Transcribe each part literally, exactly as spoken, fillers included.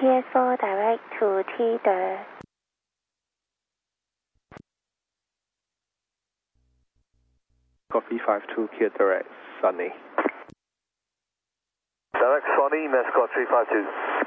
P S four direct to T D. Copy five two, clear direct, Sunny. Direct Sunny, Mascot three five two.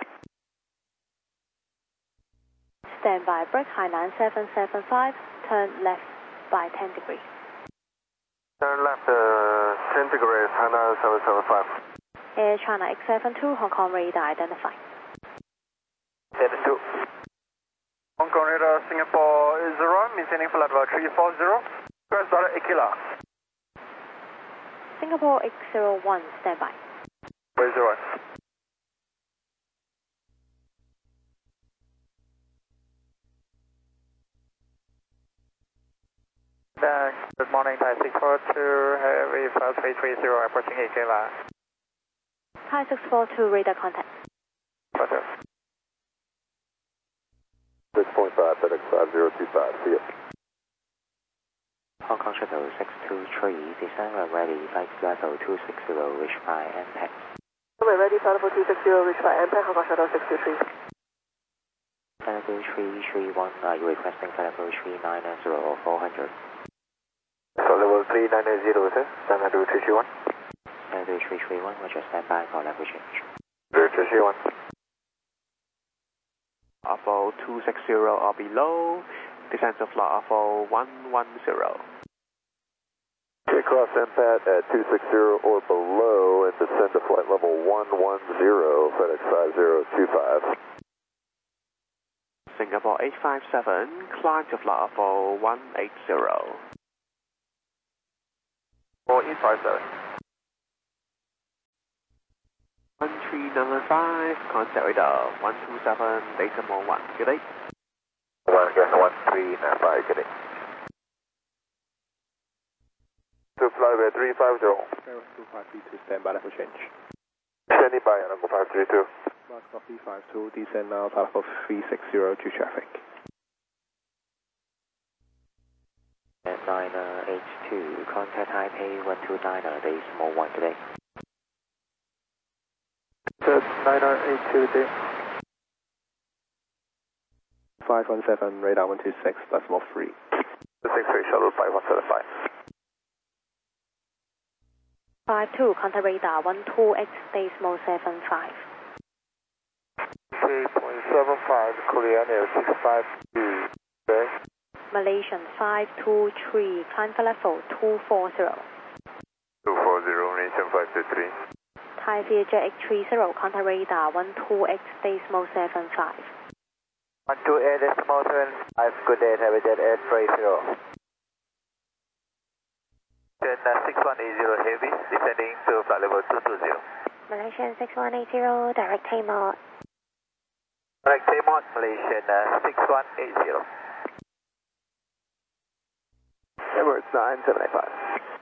Stand by, break high nine seven seven five, turn left by ten degrees. Turn left uh, ten degrees, high nine seven seven five. Air China X seven two, Hong Kong radar identified. seven two. Hong Kong radar, Singapore zero, maintaining flight level three four zero. First order Aquila. Singapore X zero one, stand by. Where zero? Good morning, Thai six four two, heavy five three three zero, approaching Aquila. Thai six four two, radar contact. Roger. six point five, FedEx five zero two five, see you. Hong Kong Shuttle six two three, descend when ready, flight level two six zero, reach by M P E C. When ready, flight level two six zero, reach by M P E C, Hong Kong Shuttle six two three. Flight level three three one, are you requesting flight level three nine zero or four hundred? Flight level three nine zero, sir. Stand by to three three one. Flight level three three one, Roger, stand by for level change. three three one. Alpha two six zero or below, descend to flight Alpha one one zero. Okay, cross M P A T at two six zero or below and descend to flight level one one zero, FedEx five zero two five. Singapore eight five seven, climb to flight Alpha one eight zero. four eight five seven. one three nine five, contact radar one two seven, decimal one, good day. one, yes, one three nine five, good day. To flight three five zero. two five three two, stand by level change. Standing by, level five three two. Last copy five two, descend now, level three six zero to traffic. nine eight two, contact Taipei one two nine, decimal one, good day. nine eight two, day. five one seven, radar one two six, decimal three. six three, shuttle five one seven five. five two, contact radar one two X decimal seven five. three point seven five, Korean Air six five two, okay. Malaysian five two three, climb for level two four zero. two four zero, Malaysian five two three. Thai Vietjet X three zero, contact radar one two X decimal seven five. one two eight decimal seven five, good day, Thai Vietjet eight three zero. Then uh, six one eight zero heavy, descending to flight level two two zero. Malaysian six one eight zero, direct Tamar. Direct Tamar, Malaysian uh, six one eight zero. Emirates nine seven eight five.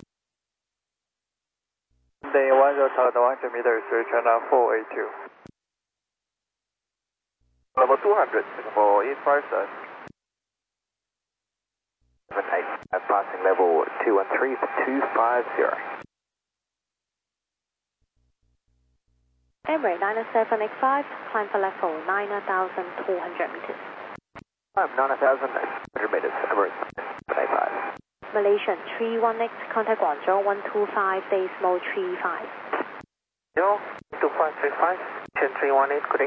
Day one zero thousand one hundred meters, China four eight two. Level two hundred, Singapore eight five seven. seven eight, I'm passing level two one three for two five zero. Emirates nine seven eight five, climb for level nine thousand two hundred meters. I'm nine thousand two hundred meters, Emirates seven eight five. Malaysian three one X, contact Guangzhou one two five, decimal three five. Yo, two five three five, three one eight, good day.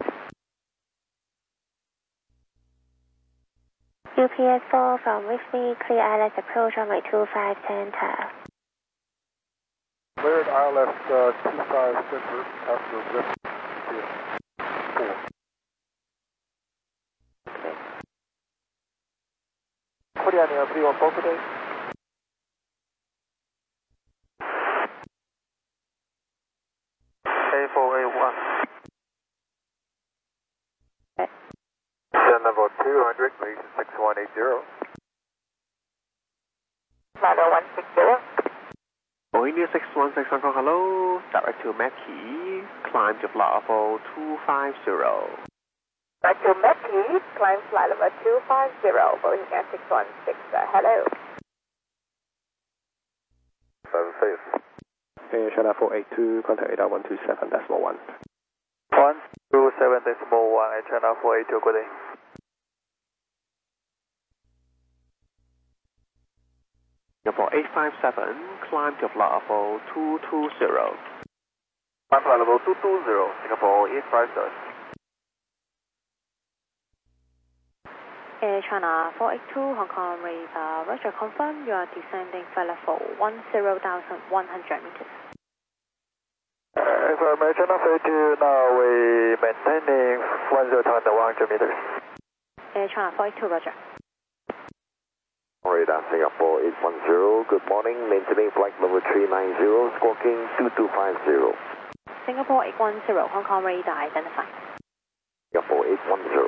U P S four from Whitby, clear I L S approach runway two five center. Cleared I L S uh, two five center after lift four. Korean Air three one four, good day. A four A one. Descend level two hundred, Malaysian six one eight zero. Level one six zero. Oh, India six one six Hong Kong, hello, direct to Mackie, climb to flight level two five zero. Direct to Mackie, climb flight level two five zero, Boeing Air six one six, uh, hello. Seven safe. Air China four eight two, contact radar one two seven, decimal one. One two seven decimal one, I turn off four eight two, good day. Singapore eight five seven, climb to flight level two two zero. Climb flight level two two zero, Singapore eight five seven. Air China four eight two, Hong Kong radar, Roger, confirm you are descending flight level one zero thousand one hundred meters. Uh, for China four eight two, now we maintaining one zero thousand one hundred meters. Air China four eight two, Roger. Radar Singapore eight one zero, good morning, maintaining flight level three nine zero, squawking two two five zero. Singapore eight one zero, Hong Kong radar identified. Singapore eight one zero.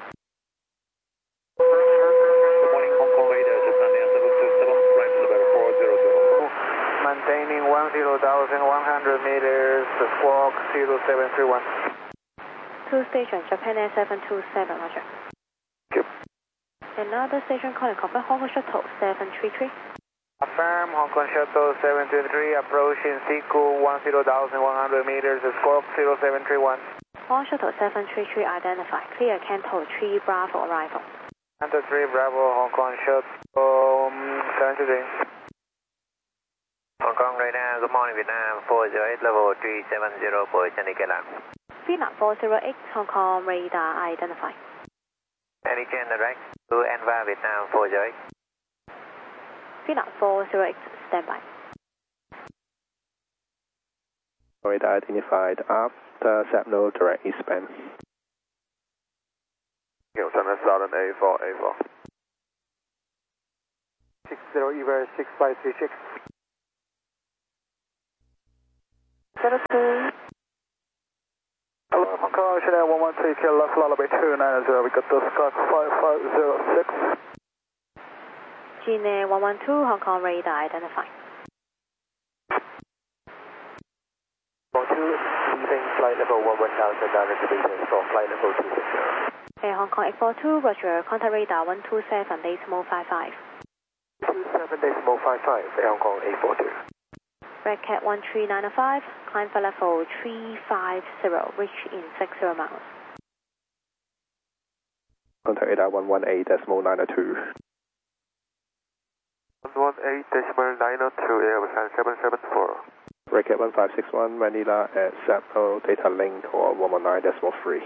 Good morning, Hong Kong radar, just on the seven two seven, flight level four zero zero. Maintaining one zero thousand one hundred meters, squawk zero seven three one. Two station, Japan Air seven two seven, Roger. Yep. Another station calling, confirm Hong Kong Shuttle seven three three. Affirm, Hong Kong Shuttle seven two three, approaching C C U one zero thousand one hundred meters, squawk zero seven three one. Hong Kong Shuttle seven three three identified, clear Canto three Bravo arrival. Canto three Bravo, Hong Kong Shuttle seven two three. Hong Kong radar, good morning Vietnam, four zero eight level three seven zero, position Nikkei. Vietnam four zero eight, Hong Kong radar identified. Any channel direct to Enva Vietnam four zero eight. Vietnam four zero eight, standby. Radar identified after Sapno direct eastbound. Center Southern A four, A four. six zero Ever six five three six. zero two. Hello, Hong Kong, Chanel one one three, kill left lullaby two nine zero, we got the stock five five zero six. Gina one one two, Hong Kong radar identified. one two, leaving flight level one one thousand nine hundred meters for flight level two six zero. Air Hong Kong eight four two, Roger, contact radar one two seven, decimal five five. two seven decimal five five, Air Hong Kong eight four two. Red Cat one three nine five, climb for level three five zero, reach in six zero miles. Contact radar one one eight decimal nine two. one one eight decimal nine two, Air seven seven four. Red Cat one five six one, Manila at Sapno, data link or one one nine decimal three.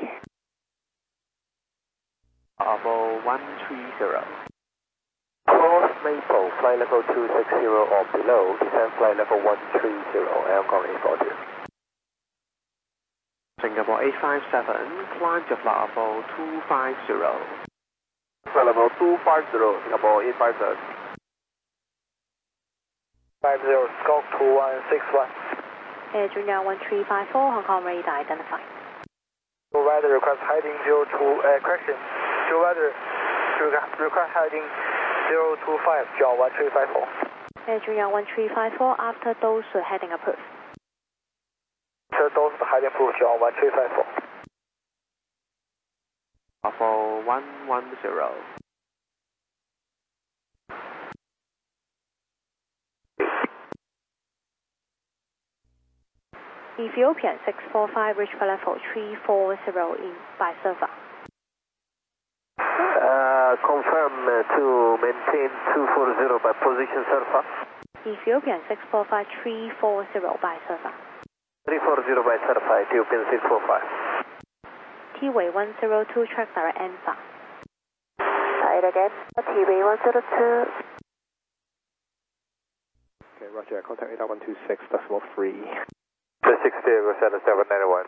Bravo one three zero. Cross Maple, flight level two six zero or below, descend flight level one three zero, Air Hong Kong eight four two. Singapore eight five seven, climb to flight level two five zero. Flight level two five zero, Singapore eight five seven. five zero, scope two one six one. Air Junior one three five four, Hong Kong radar identified. Weather request heading zero two, uh, correction. Weather request heading zero two five, John one three five four. Air Junior one three five four, after those heading approved. After those heading approved, John one three five four. Bravo one one zero. Ethiopian six four five, reach for level three four zero in by server. Uh, confirm uh, to maintain two four zero by position Surfa. Ethiopian six four five, three four zero by server. three four zero by Surfa, Ethiopian six four five. T-Way one zero two, track direct Enva. Try it again. T-Way one zero two. Okay, Roger, contact radar one two six decimal three. The sixty, go seven seven nine one.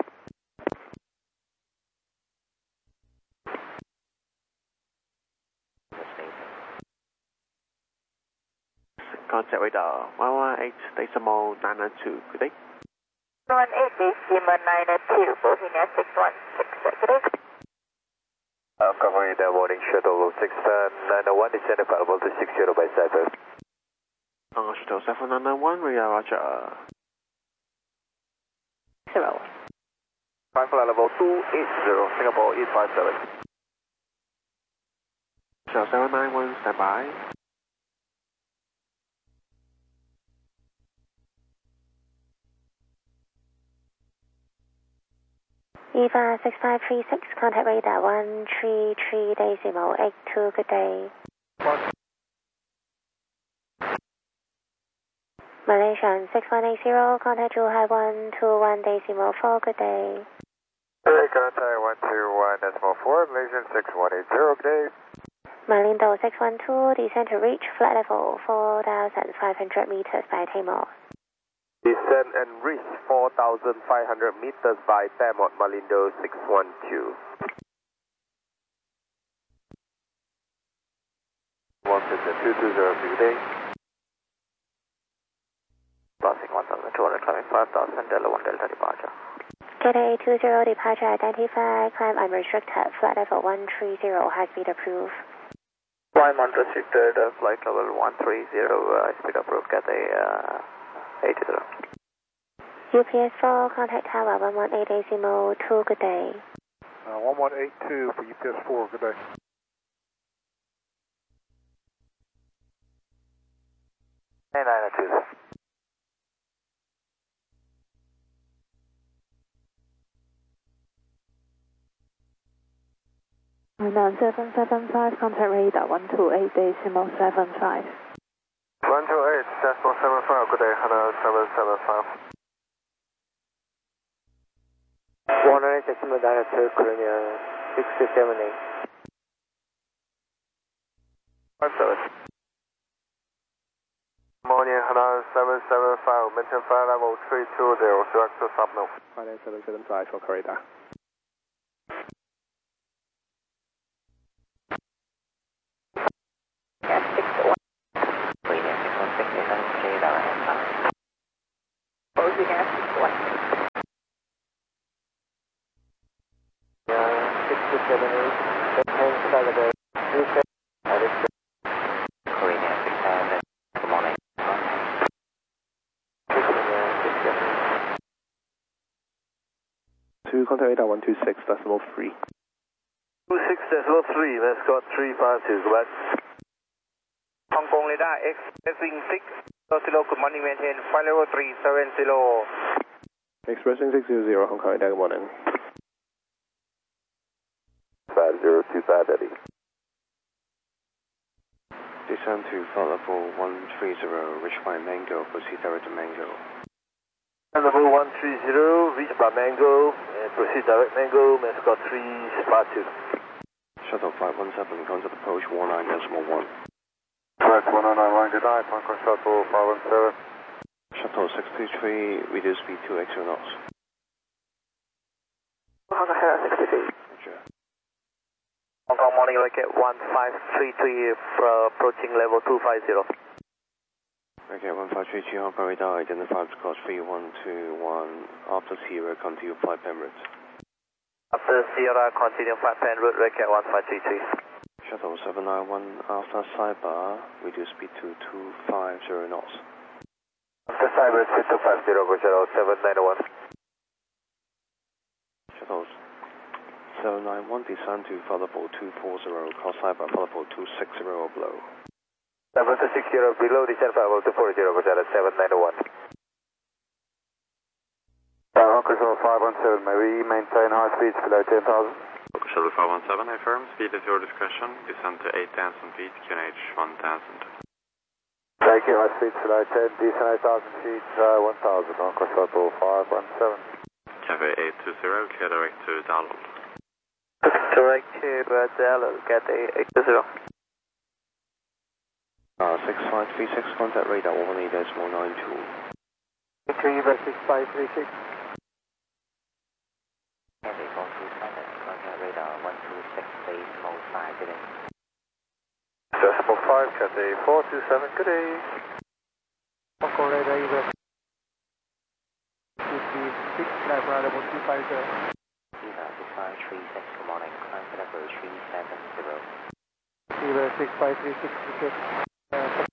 Contact radar one one eight decimal nine two. Good day. one eight decimal nine two, Bohemia six one six, good day. Uh, covering the morning shuttle six nine one, descending available to six zero by Cyber. Uh, shuttle seven nine one, radar Roger. Zero. Climb flight level two eight zero, Singapore eight five seven. Shuttle seven nine one, standby. EVA six five three six, contact radar one three three decimal eight two, good day. Malaysian six one eight zero, contact Zhuhai one two one decimal four, good day. Hey, contact one two one decimal four, Malaysian six one eight zero, good day. Malindo six one two, descend to reach flight level four thousand five hundred meters by Timor. Descend and reach four thousand five hundred meters by Tamot, Malindo six one two. one six two two zero, good day. Crossing one thousand two hundred, climbing five thousand, Delta one Delta departure. Get A two zero departure identified, climb unrestricted, flight level one three zero, high speed approved. Climb unrestricted, uh, flight level one three zero, uh, speed approved, Get A uh, eight zero. U P S four, contact tower one one eight decimal two, good day. Uh, one one eight two for U P S four, good day. nine nine two. nine seven seven five, contact radar one two eight decimal seven five. one two eight decimal seven five, good day, hello, seven seven five. one hundred decimal director, Korean six seven eight. one seven. Morning, hello, seven seven five, maintain flight level three two zero, direct to Subno. Finance seven seven five for corridor. Closing at six one. Yeah, six seven eight, maintain flight level three seven eight. Korean six seven, good morning. To contact radar one two six decimal three. two six decimal three, Mascot three five two, go back. Hong Kong radar X, Wing six, zero, good morning, maintain flight level three seven zero. Expressing six zero zero, Hong Kong radar, good morning. five zero two five, Eddie. Descend to flight level one three zero, reach by Mango, proceed direct to Mango. Level one three zero, reach by Mango, and proceed direct Mango, Mascot three five two. Shuttle five one seven, contact approach one nine decimal one. Correct, one oh nine one, good night, Hong Kong Shuttle five one seven. Shuttle six two three, reduce speed to X zero knots. Hong Kong Hera six two three. Roger. Hong Kong morning, rocket one five three three, uh, approaching level two five zero. Okay, one five three two, Hong Kong radar, identified course three one two one, after Sierra, continue flight pen route. After Sierra, continue flight pen route, rocket one five three three. Shuttle seven nine one, after Cyber, reduce speed to two five zero knots. After Cyber, speed two five zero, go shuttle seven nine one. Shuttle seven nine one, descend to flight level two four zero, cross Cyber, flight level two six zero or below. Level two six zero, below, descend flight level two four zero, go shuttle seven nine one. Hong Kong Shuttle five one seven, may we maintain high speeds below ten thousand? Shuttle five one seven, affirm. Speed at your discretion. Descend to eight thousand feet, Q N H one thousand. Thank you, high speeds below ten, descend eight thousand feet, uh, one thousand, Hong Kong Shuttle five one seven. Cafe eight two zero, clear direct to Dalal. Direct to uh, Dalal, get a eight two zero. Uh, six five three six, contact radar one eight decimal nine two. Three by six five three six. Cathay four two seven, contact radar one two six decimal five, good day. Decimal five, Cathay four two seven, good day. Hong Kong radar U S two three six, flight level two five zero. EVA six five three six, good morning, climb to level three seven zero. EVA six five three six, okay. Uh,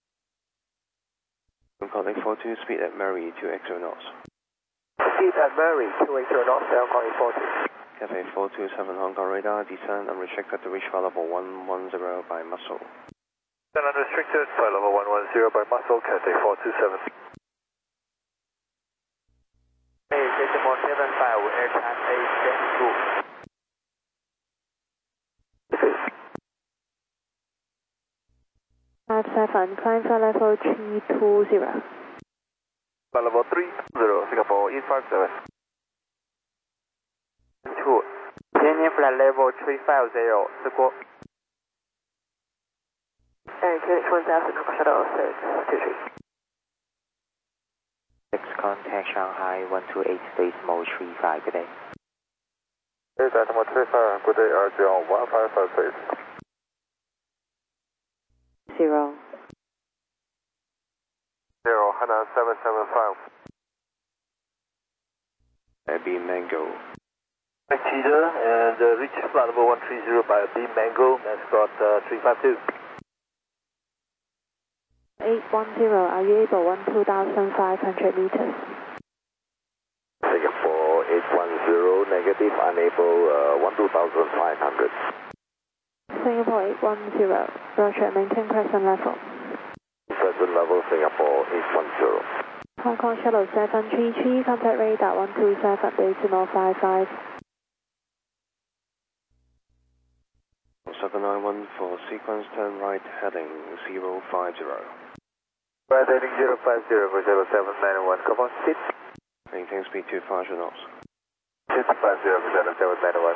I'm calling four two, speed at Mary to X zero knots. Speed at Mary, two eight zero knots, Hong Kong four two. Cafe four two seven, Hong Kong radar, descend unrestricted to reach flight level one one zero by muscle. Descend unrestricted, flight level one one zero by muscle, Cathay four two seven. Hey, Jason four seven five, air time eight ten two. five seven, climb flight level three two zero. Flight level three zero, Singapore eight five seven. two. Tianjin flight level three five zero, 直过。 And Q H one thousand, Hong Kong Shuttle six two three. Six contact Shanghai one two eight decimal three five, good day. Hey, decimal three five, good day, R G L one five five six. Zero. Zero, Hainan seven seven five. Abby Mango. Cheetah and uh, reach flight level one three zero by B Mango, that's got uh, three five two. eight one zero, are you able one two thousand five hundred meters? Singapore eight one zero, negative, unable, uh, one two thousand five hundred. Singapore eight one zero, Roger, maintain present level. Present level, Singapore eight one zero. Hong Kong Shuttle seven three three, contact radar one two seven decimal five five. seven nine one for sequence turn right heading zero five zero. Right heading zero five zero for zero seven nine one, come on, sit. Maintain speed two five knots. Sit five zero for zero seven nine one.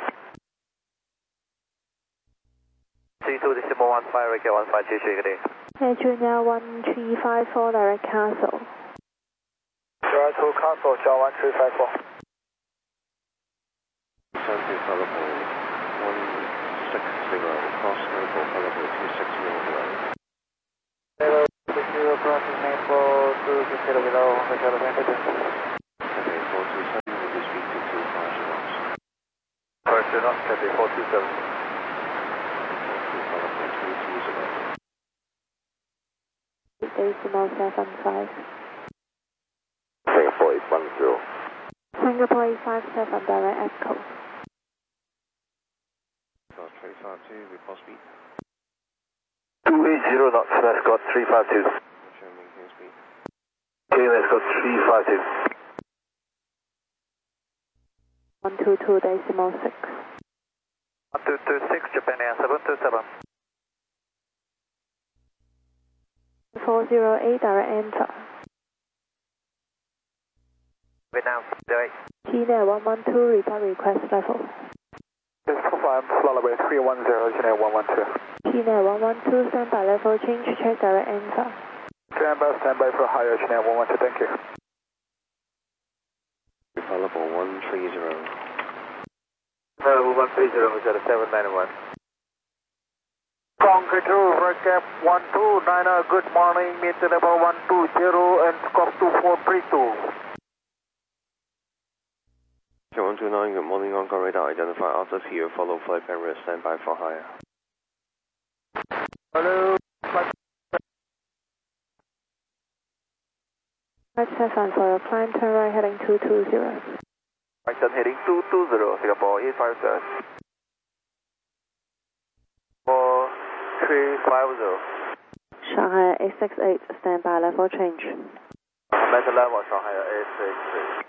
three two decimal one five, Ricky one five two three, good day. Hey Junior one three five four, direct Castle. Sierra two Castle, John one three five four. Descend to Philippine one six zero, cross Maple Philippine two six zero below. Zero six zero, crossing Maple two six zero below, Hong Kong Shuttle Center. Cathay four two seven, reduce speed to two five knots. First two knots, Cathay four two seven. Philippine three two zero. Decimal seven five. Singapore eight one zero. Singapore eight five seven, direct Echo. Got three five two, report speed. two eight zero knots, that's got three five two. Roger, maintain speed. Okay, that's got three five two. one two two decimal six. one two two six, Japan Air seven two seven. four zero eight, direct enter. Vietnam, direct. Tina one one two, report request level. Yes, flight level three one zero, Tina one one two. Tina one one two, standby level change, check direct enter. Standby, standby for higher, Tina one one two, thank you. Level one three zero. Level one three zero, zero seven nine one. Concrete two, recap one two nine, good morning, meet level one two zero and scope two four three two. one two nine, good morning, Hong Kong radar, identify others here, follow flight barrier, standby for higher. Hello, five seven for your climb, turn right heading two two zero. Right turn heading two two zero, Singapore eight five seven. four three five zero. Shanghai eight six eight, standby level change. Metal level, Shanghai eight six eight.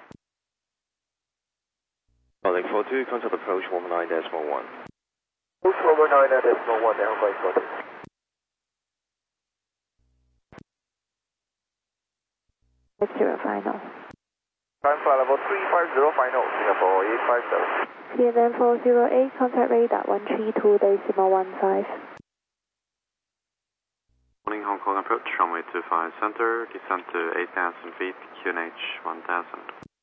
Calling four two, contact approach one nine decimal one. Approach one nine decimal one, Hong Kong four two. Zero final. Time flight level three five zero, final, Singapore eight five seven. T N M four zero eight, contact radar one three two decimal one five. Morning, Hong Kong approach, runway two five center, descend to eight thousand feet, Q N H one thousand.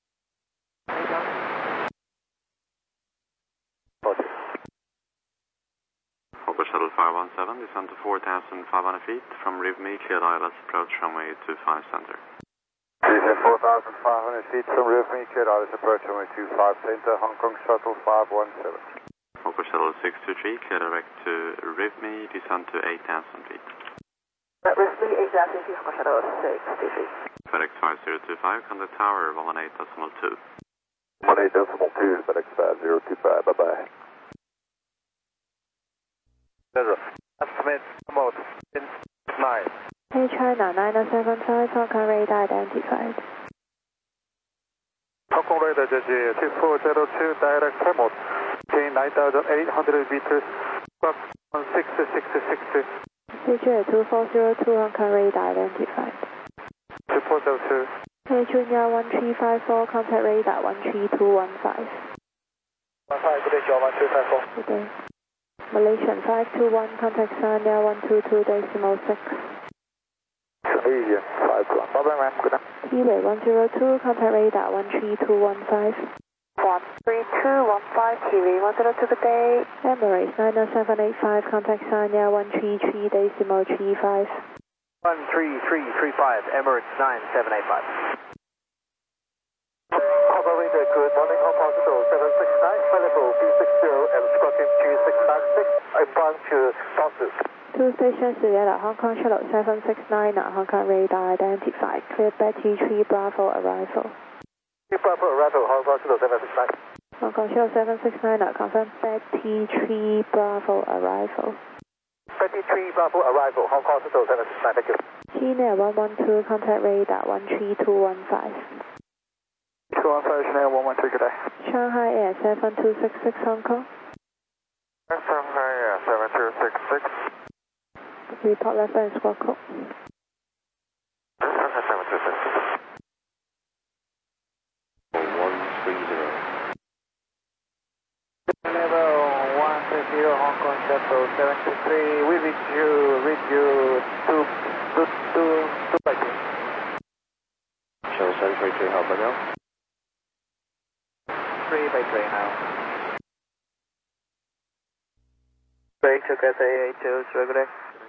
Hawker Shuttle five one seven, descend to four thousand five hundred feet, from Rivme, cleared I L S approach, runway two five center. Descend four thousand five hundred feet from Rivme, cleared I L S approach, runway two five center, Hong Kong Shuttle five one seven. Hawker Shuttle six two three, clear direct to Rivme, descend to eight thousand feet. At Rivme, eight thousand feet, Hong Kong Shuttle six two three. FedEx five zero two five, contact tower one one eight decimal two. one eight decimal two, FedEx five zero two five, bye-bye. Estimate mode in nine. Hey China nine seven five, Hong Kong radar identified. Hong Kong radar, J J Okay, nine thousand eight hundred meters, squawk one six six six two. C J two four zero two, Hong Kong radar identified. two four zero two. Hey, Junior one three five four, contact radar one three two one five. one five, good day, John one three five four. Good day. Malaysian five two one, contact Sanya one two two decimal six. Tunisia five two one, Bye-bye, ma'am. Good night. Kiwi one zero two, contact radar one three two one five. one three two one five, Kiwi one zero two, good day. Emirates nine oh seven eight five, contact Sanya one three three decimal three five. one three three three five, Emirates nine seven eight five. Operator, good morning, Hong Kong Hospital seven six nine, flight level B six zero and squawking two six nine six, inbound to Boston. Two stations together, Hong Kong Shuttle seven six nine, Hong Kong radar identified, clear Betty three Bravo arrival. Three Bravo arrival, Hong Kong Hospital seven six nine. Hong Kong Shuttle seven six nine, confirm Betty three Bravo arrival. Betty three Bravo arrival, Hong Kong Hospital seven six nine, thank you. China one one two, contact radar one three two one five. two one five, Chanel one one three, good day. Shanghai Air seven two six six, Hong Kong. Shanghai Air seven two six six. Report reference squawk code. seven two six. one three zero. Level one three zero, Hong Kong Shuttle seven two three, we reach you, reach you, two, two, two, two by two. Show seven three three, how about now? Three by three now. Break to Cathay eight two, good day.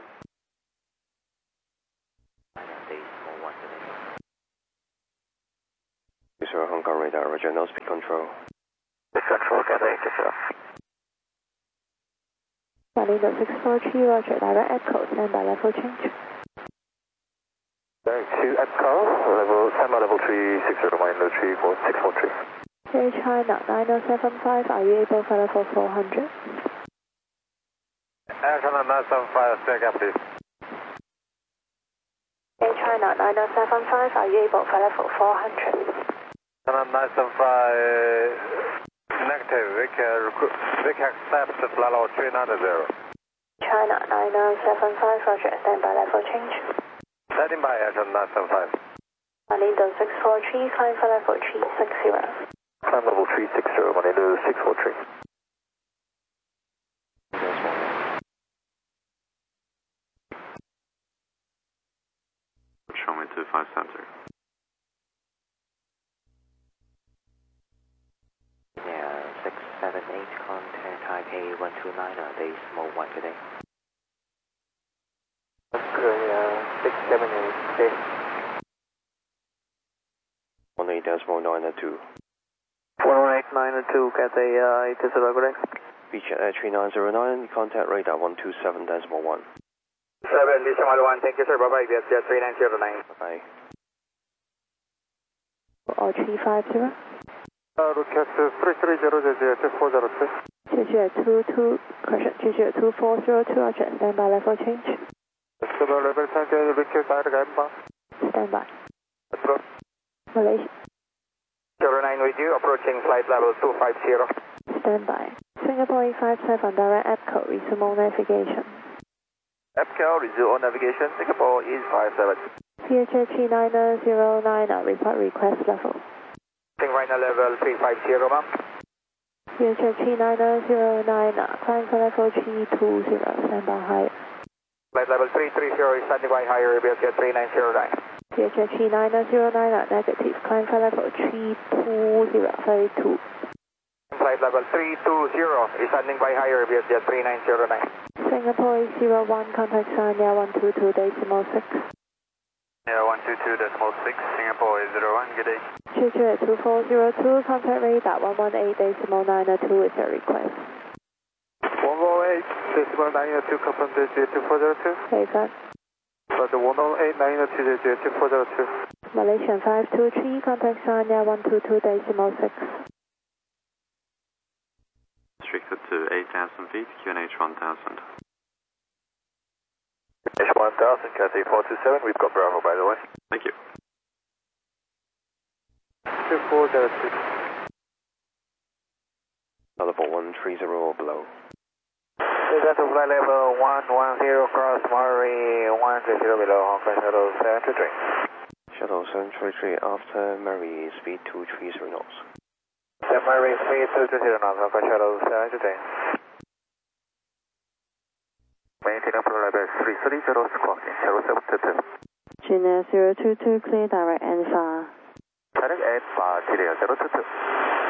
Decimal one today. Zero Hong Kong radar, roger, no speed control. Control, Cathay eight two. Malindo six four three, roger, direct echo, stand by level change. Direct to Echo, level, stand by level three six zero, Malindo three four six four three. Hey China nine oh seven five, are you able for level four hundred? Air China nine seven five, stay again, please. Hey China nine oh seven five, are you able for level four hundred? China nine seven five, negative, we can, we can accept the flight level three nine zero. China nine oh seven five, roger, stand by level change. Standing by Air China nine seven five. Malindo six four three, climb for level three six zero. Climb level three six zero, Malindo six four three. Show me two five center. Yeah, six seven eight, contact Taipei one two nine, decimal one today. Korea six seven eight, okay. one eight decimal nine two. one one eight nine two, Cathay eight two, good day. Beach at three nine zero nine, contact radar one two seven decimal one. seven decimal one, thank you sir, bye bye, that's three nine zero nine. Bye. Or three five zero. Uh, request three three zero zero two four zero two. G G two two, correction, G G two four zero two, roger, stand by level change. Civil level change, request direct inbound. Stand by. Approach. Malaysia, zero nine with you, approaching flight level two five zero. stand by. Singapore eight five seven, direct echo, resume all navigation. F K L, resume all navigation, Singapore eight five seven. P H H nine zero nine, report request level. Right now level three five zero, ma'am. P H H nine zero nine, climb for level three two zero, stand by higher. Flight level three three zero is standing by higher, B S J three nine zero nine. P H H nine zero nine, negative, climb for level three two zero, thirty-two. Flight level three two zero is standing by higher, B S J three nine zero nine. Singapore zero one, contact Sanya one two two decimal six. Yeah, one two two decimal six, Singapore is zero one, good day. Chitra two four zero two, contact radar one one eight decimal nine two is a request. one one eight decimal nine two, confirm the two four zero two. Hey, sir. But the one one eight nine two two four zero two. Malaysian five two three, contact Sanya one two two decimal six. Restricted to eight thousand feet, Q N H one thousand. H one thousand, Cathay four two seven, we've got Bravo by the way. Thank you. two four zero two. level one three zero or below. Descend to flight level one one zero, cross Murray one three zero below, Hong Kong Shuttle seven two three. Shuttle seven three three after Murray, speed two three zero knots. Seven Murray, speed two three zero knots, Hong Kong Shuttle seven two three. Maintain up flight level three three zero, squawking, Shuttle seven two two. Junior zero two two, clear direct and far. Direct and far, Junior zero two two.